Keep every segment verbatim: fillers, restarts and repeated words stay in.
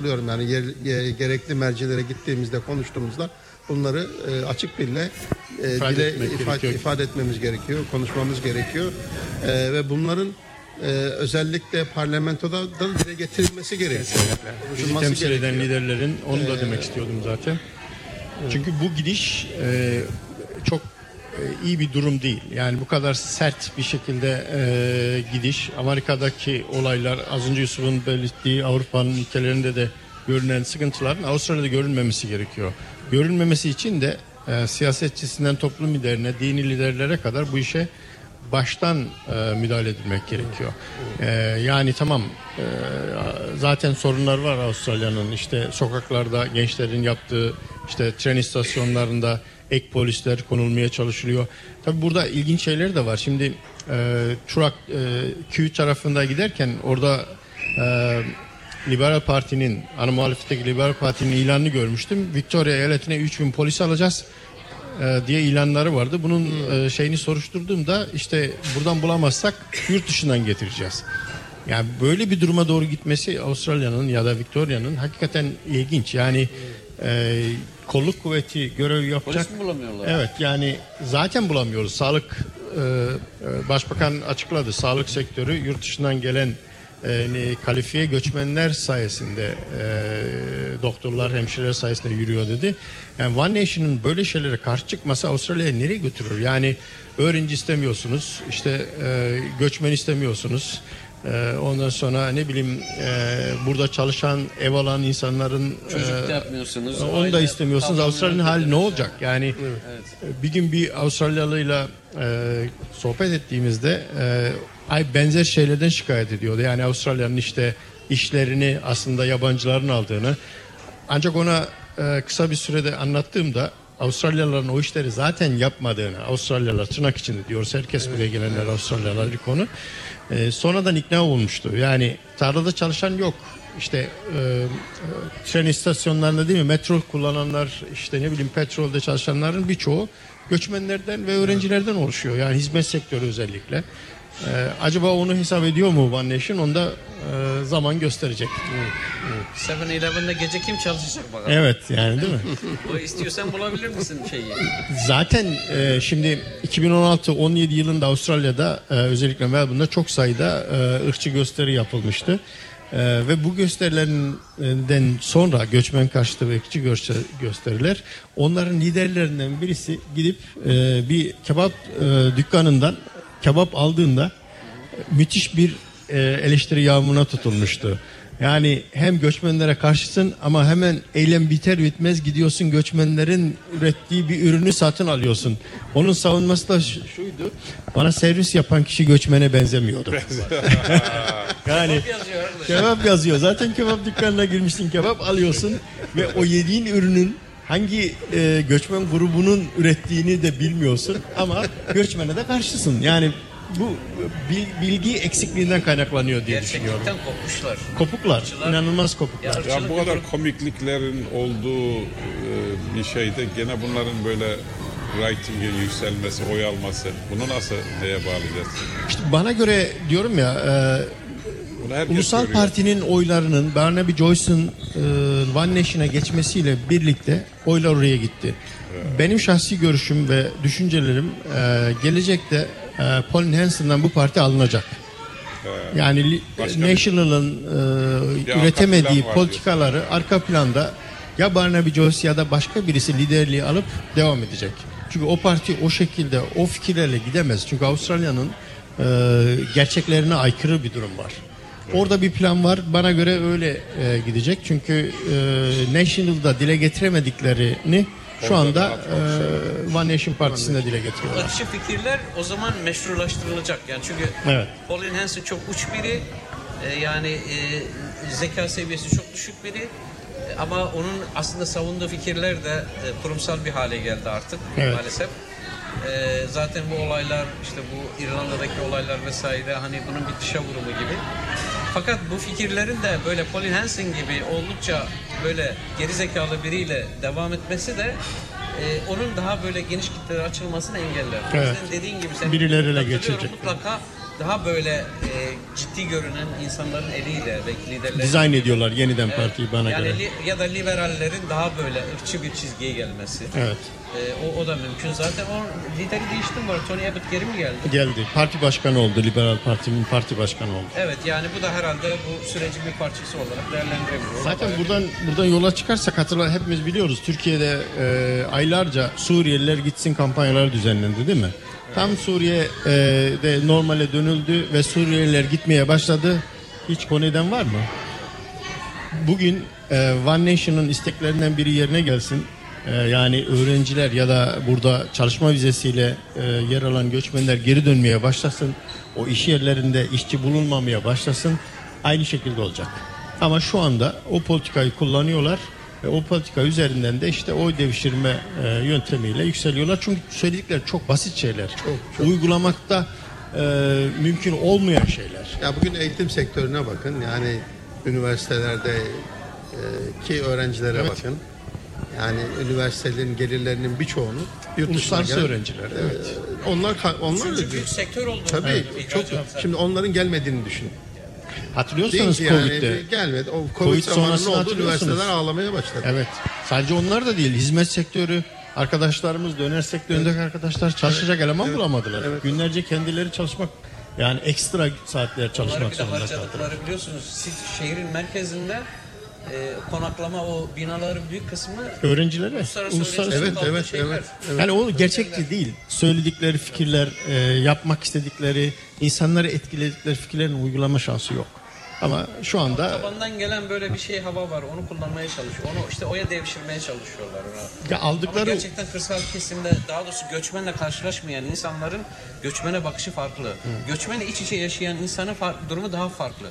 Biliyorum yani yer, gerekli mercilere gittiğimizde konuştuğumuzda bunları e, açık dille e, ifade, dile, etmek ifade, ifade etmemiz gerekiyor, konuşmamız gerekiyor e, ve bunların e, özellikle parlamentoda da dile getirilmesi gerekiyor. Bizi temsil eden liderlerin onu da demek istiyordum zaten. Çünkü bu gidiş e, çok e, iyi bir durum değil. Yani bu kadar sert bir şekilde e, gidiş, Amerika'daki olaylar, az önce Yusuf'un belirttiği Avrupa'nın ülkelerinde de görünen sıkıntıların Avustralya'da görülmemesi gerekiyor. Görülmemesi için de e, siyasetçisinden toplum liderine, dini liderlere kadar bu işe baştan e, müdahale edilmek gerekiyor. E, yani tamam e, zaten sorunlar var Avustralya'nın, işte sokaklarda gençlerin yaptığı, işte tren istasyonlarında ek polisler konulmaya çalışılıyor. Tabii burada ilginç şeyler de var. Şimdi e, Truck e, Q tarafında giderken orada e, Liberal Parti'nin, ana muhalefetteki Liberal Parti'nin ilanını görmüştüm. Victoria eyaletine üç bin polis alacağız diye ilanları vardı. Bunun hmm. şeyini soruşturduğumda işte buradan bulamazsak yurt dışından getireceğiz. Yani böyle bir duruma doğru gitmesi Avustralya'nın ya da Victoria'nın hakikaten ilginç. Yani hmm. e, kolluk kuvveti görev yapacak. Polis mi bulamıyorlar? Evet, yani zaten bulamıyoruz. Sağlık e, Başbakan açıkladı. Sağlık sektörü yurt dışından gelen e, kalifiye göçmenler sayesinde, e, doktorlar, hemşireler sayesinde yürüyor dedi. Yani One Nation'ın böyle şeylere karşı çıkması Avustralya'ya nereye götürür? Yani öğrenci istemiyorsunuz, işte e, göçmen istemiyorsunuz. E, ondan sonra ne bileyim e, burada çalışan, ev alan insanların çocuk da yapmıyorsunuz. Onu da istemiyorsunuz. Avustralya'nın hali ne olacak? Yani evet. bir gün bir Avustralyalı'yla e, sohbet ettiğimizde e, ay benzer şeylerden şikayet ediyordu. Yani Avustralya'nın işte işlerini aslında yabancıların aldığını. Ancak ona e, kısa bir sürede anlattığımda Avustralyalıların o işleri zaten yapmadığını, Avustralyalılar tırnak içinde diyoruz, herkes buraya gelenler Avustralyalılar bir konu. E, sonradan ikna olmuştu. Yani tarlada çalışan yok. İşte e, tren istasyonlarında değil mi, metro kullananlar, işte ne bileyim petrolde çalışanların birçoğu göçmenlerden ve öğrencilerden oluşuyor. Yani hizmet sektörü özellikle. Ee, acaba onu hesap ediyor mu One Nation? Onu da e, zaman gösterecek. seven eleven'de gece kim çalışacak bakalım? Evet, yani değil mi? O istiyorsan bulabilir misin şeyi? Zaten e, şimdi iki bin on altı on yedi yılında Avustralya'da e, özellikle Melbourne'da çok sayıda e, ırkçı gösteri yapılmıştı. E, ve bu gösterilerden sonra göçmen karşıtı ve ırkçı gösteriler, onların liderlerinden birisi gidip e, bir kebap e, dükkanından kebap aldığında müthiş bir e, eleştiri yağmuruna tutulmuştu. Yani hem göçmenlere karşısın ama hemen eylem biter bitmez gidiyorsun göçmenlerin ürettiği bir ürünü satın alıyorsun. Onun savunması da şuydu: bana servis yapan kişi göçmene benzemiyordu. Yani kebap yazıyor, kebap yazıyor. Zaten kebap dükkanına girmişsin, kebap alıyorsun ve o yediğin ürünün hangi e, göçmen grubunun ürettiğini de bilmiyorsun ama göçmene de karşısın. Yani bu bilgi eksikliğinden kaynaklanıyor diye gerçekten düşünüyorum. Gerçekten kopmuşlar. Kopuklar, Irkçılar, inanılmaz kopuklar. Ya bu kadar komikliklerin olduğu e, bir şeyde gene bunların böyle ratinge yükselmesi, oy alması, bunu nasıl neye bağlayacağız? İşte bana göre diyorum ya, e, Ulusal görüyor. Parti'nin oylarının Barnaby Joyce'ın e, One Nation'a geçmesiyle birlikte oylar oraya gitti. Evet. Benim şahsi görüşüm ve düşüncelerim e, gelecekte e, Pauline Hanson'dan bu parti alınacak. Evet. Yani Başka National'ın e, üretemediği politikaları diyorsun. Arka planda ya Barnaby Joyce ya da başka birisi liderliği alıp devam edecek. Çünkü o parti o şekilde, o fikirlerle gidemez. Çünkü Avustralya'nın e, gerçeklerine aykırı bir durum var. Orada bir plan var. Bana göre öyle e, gidecek. Çünkü e, National'da dile getiremediklerini şu anda e, One Nation Partisi'nde dile getiriyorlar. Irkçı fikirler o zaman meşrulaştırılacak. Yani çünkü evet. Pauline Hanson çok uç biri. E, yani e, zeka seviyesi çok düşük biri. E, ama onun aslında savunduğu fikirler de e, kurumsal bir hale geldi artık evet. maalesef. E, zaten bu olaylar, işte bu İrlanda'daki olaylar vesaire, hani bunun bir dışa vurumu gibi. Fakat bu fikirlerin de böyle Pauline Hanson gibi oldukça böyle geri zekalı biriyle devam etmesi de e, onun daha böyle geniş kitlere açılmasını engeller. Evet. O yüzden dediğin gibi sen birileriyle geçecek. Mutlaka daha böyle e, ciddi görünen insanların eliyle ve liderlerin... Dizayn ediyorlar yeniden Evet. partiyi bana yani göre. Li, ya da liberallerin daha böyle ırkçı bir çizgiye gelmesi. Evet. E, o, o da mümkün. Zaten o lideri değişti mi var? Tony Abbott geri mi geldi? Geldi. Parti başkanı oldu. Liberal Parti'nin parti başkanı oldu. Evet, yani bu da herhalde bu sürecin bir parçası olarak değerlendirebiliyor. Zaten buradan buradan yola çıkarsak hatırla hepimiz biliyoruz. Türkiye'de e, aylarca Suriyeliler gitsin kampanyaları düzenlendi değil mi? Tam Suriye'de normale dönüldü ve Suriyeliler gitmeye başladı. Hiç konu eden var mı? Bugün e, One Nation'ın isteklerinden biri yerine gelsin. E, yani öğrenciler ya da burada çalışma vizesiyle e, yer alan göçmenler geri dönmeye başlasın. O iş yerlerinde işçi bulunmamaya başlasın. Aynı şekilde olacak. Ama şu anda o politikayı kullanıyorlar. Ve o politika üzerinden de işte oy devşirme e, yöntemiyle yükseliyorlar. Çünkü söyledikleri çok basit şeyler. Çok, çok. Uygulamakta e, mümkün olmayan şeyler. Ya bugün eğitim sektörüne bakın. Yani üniversitelerde e, ki öğrencilere Evet. bakın. Yani üniversitelerin gelirlerinin birçoğunu yurt dışına Uluslararası gelen- öğrenciler. Evet. E, onlar onlar Üçüncü da büyük sektör oldu. tabii Evet. çok. İhracat. Şimdi onların gelmediğini düşün. Hatırlıyorsanız Değil ki yani Covid'de. gelmedi. O Covid, Covid zamanı ne sonrasını oldu? hatırlıyorsunuz. Üniversiteler ağlamaya başladı. Evet. Sadece onlar da değil. Hizmet sektörü arkadaşlarımız, döner sektöründeki arkadaşlar çalışacak eleman Evet. bulamadılar. Evet. Günlerce kendileri çalışmak, yani ekstra saatler Onları çalışmak bir de zorunda kaldılar. harcadıkları biliyorsunuz. Siz şehrin merkezinde e, konaklama o binaların büyük kısmı Öğrencilere, uluslararası, uluslararası. Evet, öğrencilerin evet, kaldığı şeyler. evet, evet. Yani o gerçekçi değil. Söyledikleri fikirler, e, yapmak istedikleri, insanları etkiledikleri fikirlerin uygulama şansı yok. Ama şu anda Tabandan gelen böyle bir şey hava var. Onu kullanmaya çalışıyor. Onu işte oya devşirmeye çalışıyorlar ona. ya Ama aldıkları gerçekten kırsal kesimde, daha doğrusu göçmenle karşılaşmayan insanların göçmene bakışı farklı. Göçmenle iç içe yaşayan insanın far- durumu daha farklı.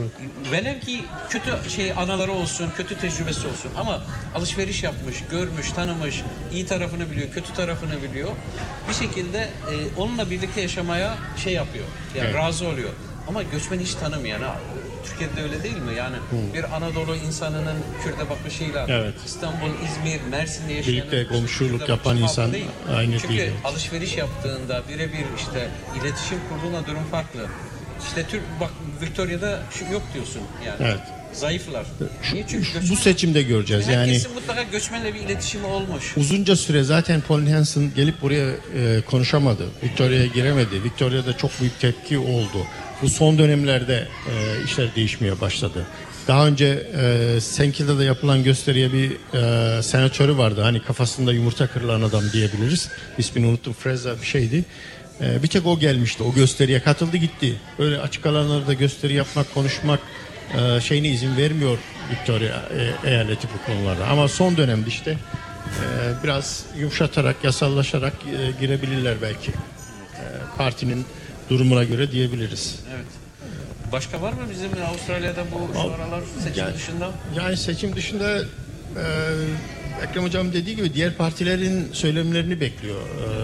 Velev ki kötü şey anaları olsun, kötü tecrübesi olsun ama alışveriş yapmış, görmüş, tanımış, iyi tarafını biliyor, kötü tarafını biliyor. Bir şekilde e, onunla birlikte yaşamaya şey yapıyor. Yani Evet. razı oluyor. Ama göçmen hiç tanımayan, ha, Türkiye'de öyle değil mi? Yani bir Anadolu insanının Kürt'e bakışıyla Evet. İstanbul, İzmir, Mersin'de yaşayan Birlikte komşuluk Kürt'e yapan bakışı insan farklı değil. aynı Çünkü değil. alışveriş yaptığında birebir işte iletişim kurduğunda durum farklı. İşte Türk bak Victoria'da şu yok diyorsun yani. Evet. Zayıflar. Niye? Çünkü göçmen, bu seçimde göreceğiz. Yani herkesin mutlaka göçmenle bir iletişimi olmuş. uzunca süre zaten Pauline Hanson gelip buraya e, konuşamadı. Victoria'ya giremedi. Victoria'da çok büyük tepki oldu. Bu son dönemlerde e, işler değişmeye başladı. Daha önce e, Senkil'de yapılan gösteriye bir e, senatörü vardı. Hani kafasında yumurta kırılan adam diyebiliriz. İsmini unuttum. Freza bir şeydi. E, bir tek o gelmişti. O gösteriye katıldı gitti. Böyle açık alanlarda gösteri yapmak, konuşmak e, şeyine izin vermiyor Victoria e, eyaleti bu konularda. Ama son dönemde işte e, biraz yumuşatarak, yasallaşarak e, girebilirler belki. E, partinin durumuna göre diyebiliriz. Evet. Başka var mı bizim Avustralya'da bu şu aralar seçim Yani- dışında? Yani seçim dışında e, Ekrem Hocam dediği gibi diğer partilerin söylemlerini bekliyor.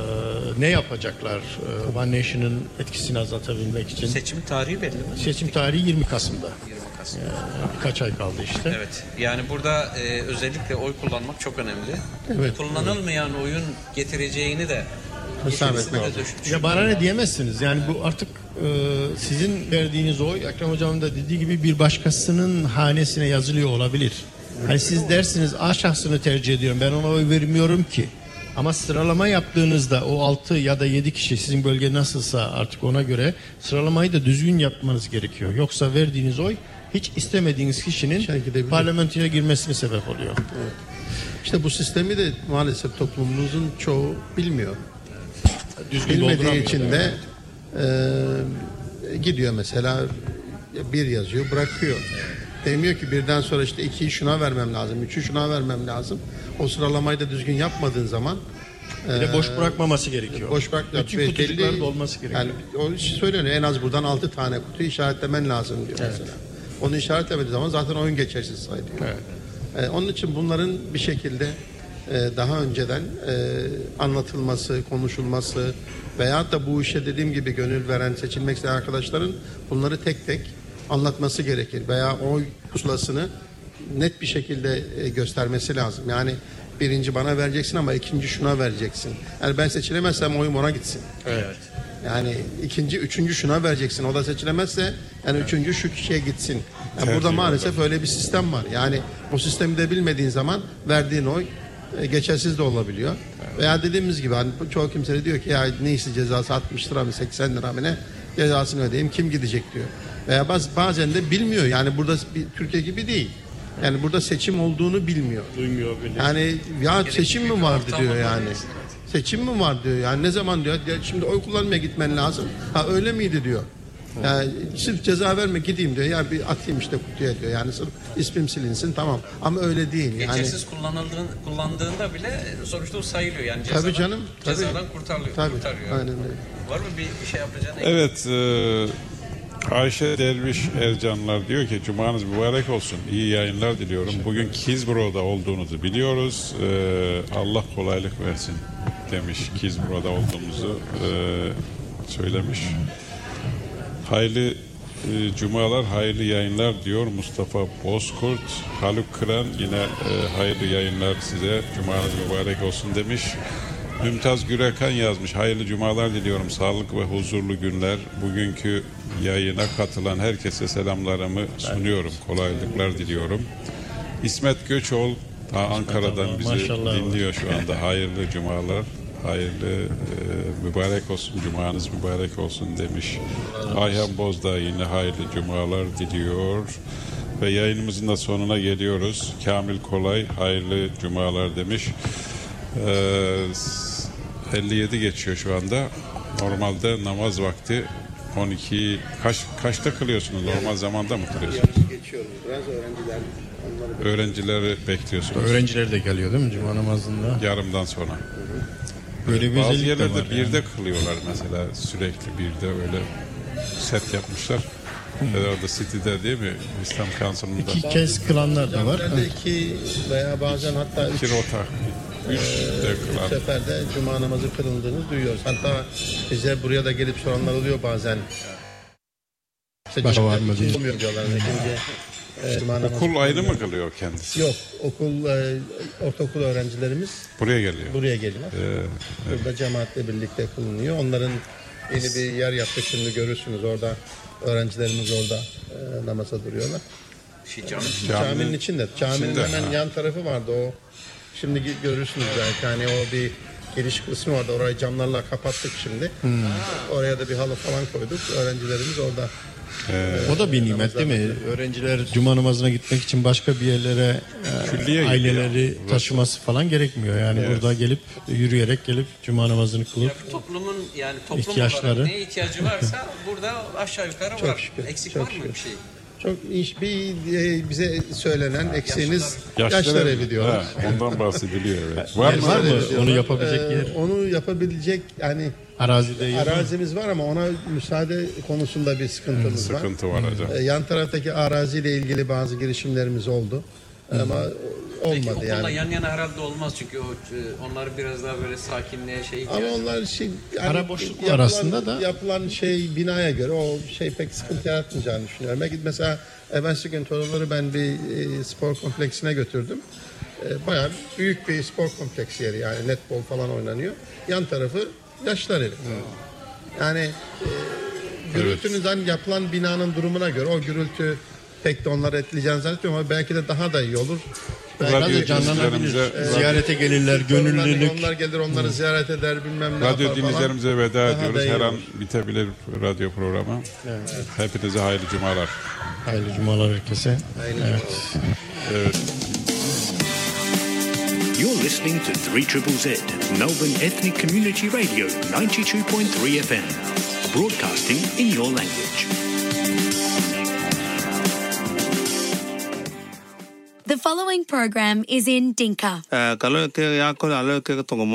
E, ne yapacaklar e, One Nation'ın etkisini azaltabilmek için? Seçim tarihi belli mi? Seçim tarihi yirmi Kasım'da. yirmi Kasım. E, birkaç ay kaldı işte. Evet. Yani burada e, özellikle oy kullanmak çok önemli. Evet. Kullanılmayan oyun getireceğini de Hesap işin etmek üstüne lazım. düş- Ya bana ne diyemezsiniz. Yani bu artık e, sizin verdiğiniz oy Ekrem Hocam'ın da dediği gibi bir başkasının hanesine yazılıyor olabilir. Hani siz dersiniz A şahsını tercih ediyorum, ben ona oy vermiyorum ki. Ama sıralama yaptığınızda o altı ya da yedi kişi sizin bölge nasılsa artık ona göre sıralamayı da düzgün yapmanız gerekiyor. Yoksa verdiğiniz oy hiç istemediğiniz kişinin Şen gidebilir. parlamentoya girmesine sebep oluyor. İşte bu sistemi de maalesef toplumumuzun çoğu bilmiyor. Düzgün Bilmediği dolduramıyor. için de e, gidiyor mesela bir yazıyor bırakıyor. Demiyor ki birden sonra işte ikiyi şuna vermem lazım, üçü şuna vermem lazım. O sıralamayı da düzgün yapmadığın zaman Bir de boş bırakmaması gerekiyor. boş bırak. Bütün Belli- kutucukların dolması gerekiyor. Yani o işi söylüyor. En az buradan altı tane kutuyu işaretlemen lazım diyor mesela. Onu işaretlemediği zaman zaten oyun geçersiz sayılıyor. Evet. Ee, onun için bunların bir şekilde e, daha önceden e, anlatılması, konuşulması veyahut da bu işe dediğim gibi gönül veren, seçilmek isteyen arkadaşların bunları tek tek anlatması gerekir. Veya oy pusulasını net bir şekilde e, göstermesi lazım. Yani birinci bana vereceksin ama ikinci şuna vereceksin. Yani ben seçilemezsem oyum ona gitsin. Evet. Yani ikinci, üçüncü şuna vereceksin. O da seçilemezse yani üçüncü şu kişiye gitsin. Yani burada maalesef öyle bir sistem var. Yani bu sistemi de bilmediğin zaman verdiğin oy e, geçersiz de olabiliyor. Evet. Veya dediğimiz gibi hani çoğu kimse de diyor ki ya neyse cezası altmış lira mı seksen lira mı ne cezasını ödeyeyim kim gidecek diyor. Veya baz, bazen de bilmiyor. Yani burada bir, Türkiye gibi değil. Yani burada seçim olduğunu bilmiyor. Duymuyor bile. Yani ya seçim mi vardı diyor yani. Seçim mi var diyor. Yani ne zaman diyor. Ya şimdi oy kullanmaya gitmen lazım. Ha öyle miydi diyor. Yani sırf ceza verme gideyim diyor. Ya bir atayım işte kutuya diyor. Yani sırf ismim silinsin tamam. Ama öyle değil. Yani geçersiz kullanıldığın, kullandığında bile sonuçta o sayılıyor. Yani cezadan, tabii canım. Tabii. Cezadan kurtarılıyor. Tabii. Kurtarıyor. Aynen öyle. Var mı bir şey yapacağını? Evet. E, Ayşe Derviş Ercanlar diyor ki Cumanız mübarek olsun. İyi yayınlar diliyorum. Bugün Kizbro'da olduğunuzu biliyoruz. Ee, Allah kolaylık versin demiş. Kizbro'da olduğumuzu e, söylemiş. Hayırlı e, cumalar, hayırlı yayınlar diyor Mustafa Bozkurt. Haluk Kıran yine e, hayırlı yayınlar size. Cumanız mübarek olsun demiş. Mümtaz Gürekan yazmış. Hayırlı cumalar diliyorum. Sağlık ve huzurlu günler. Bugünkü yayına katılan herkese selamlarımı sunuyorum. Kolaylıklar diliyorum. İsmet Göçoğlu ta Ankara'dan bizi Maşallah. dinliyor şu anda. Hayırlı cumalar. Hayırlı e, mübarek olsun. Cumanız mübarek olsun demiş. Ayhan Bozdağ yine hayırlı cumalar diliyor. Ve yayınımızın da sonuna geliyoruz. Kamil Kolay hayırlı cumalar demiş. Ee, elli yedi geçiyor şu anda. Normalde namaz vakti on iki kaç kaçta kılıyorsunuz? Normal zamanda mı kılıyorsunuz? Geçiyoruz biraz öğrenciler. Öğrencileri bekliyorsunuz. Öğrenciler de geliyor değil mi cuma namazında? Yarımdan sonra. Böyle bir bazı özellik de yerlerde var birde yani. kılıyorlar mesela sürekli birde öyle set yapmışlar. Ve orada City'de değil mi? İslam Kansunu'nda. İki kez kılanlar da var. Camilerde iki veya bazen hatta üç, İki rota. Üç de e, üç kılan. seferde cuma namazı kılıldığını duyuyoruz. Hatta bize buraya da gelip soranlar oluyor bazen. İşte Başka cuma- var mı diye. Olmuyor diyorlar. İkinci, e, cuma namazı Okul ayrı kılınıyor. mı kılıyor kendisi? Yok. Okul, e, ortaokul öğrencilerimiz Buraya geliyor. buraya geliyor. Ee, Burada cemaatle birlikte kılınıyor. Onların yeni bir yer yaptık şimdi görürsünüz orada. Öğrencilerimiz orada e, namaza duruyorlar. Şey, cami. Caminin içinde. Caminin içinde, hemen ha. yan tarafı vardı o. Şimdi gi- görürsünüz belki hani o bir giriş kısmı vardı. Orayı camlarla kapattık şimdi. Oraya da bir halı falan koyduk. Öğrencilerimiz orada. O da bir nimet değil mi? Öğrenciler cuma namazına gitmek için başka bir yerlere e, Külliye aileleri gidiyor. taşıması falan gerekmiyor. Yani Evet. burada gelip yürüyerek gelip cuma namazını kılıp Toplumun yani toplum İhtiyaçları. olarak neye ihtiyacı varsa burada aşağı yukarı Çok var. şükür, Eksik çok var mı şükür. bir şey? Çok iş bir e, bize söylenen eksiğiniz Yaşlılar yaşlar evi. evi diyorlar. Ha, ondan bahsediliyor evet. Var Yer mı? var mı? Yaşlar evi Onu diyorlar. yapabilecek Ee, yer. Onu yapabilecek yani arazide yer var mı? arazimiz var ama ona müsaade konusunda bir sıkıntımız var. Sıkıntı var hocam. Ee, Yan taraftaki araziyle ilgili bazı girişimlerimiz oldu. Ama Peki olmadı okulla yani. yan yana herhalde olmaz çünkü o e, onlar biraz daha böyle sakinliğe şey Ama onlar şey yani Ara boşluk yapılan- arasında da- yapılan şey binaya göre o şey pek sıkıntı yaratmayacağını düşünüyorum. Belki mesela evvelsi gün torunları ben bir e, spor kompleksine götürdüm. E, bayağı büyük bir spor kompleksi yeri yani netbol falan oynanıyor. Yan tarafı yaşlar evi. Yani e, gürültünüzden yapılan binanın durumuna göre o gürültü pek de onları etkileyeceğini zannetmiyorum ama belki de daha da iyi olur. Radyo Belki Canlanabilir. dinleyicilerimize- Ziyarete gelirler, gönüllülük. Onlar gelir onları ziyaret eder bilmem ne Radyo yapar falan. dinleyicilerimize veda Daha ediyoruz. da iyi Her an olur. bitebilir radyo programı. Hepinize hayırlı cumalar. Hayırlı cumalar herkese. Evet. Evet. You're listening to three Z Z, Melbourne Ethnic Community Radio, ninety-two point three F M, broadcasting in your language. The following program is in Dinka. Kalau ke aku lalu ke tunggu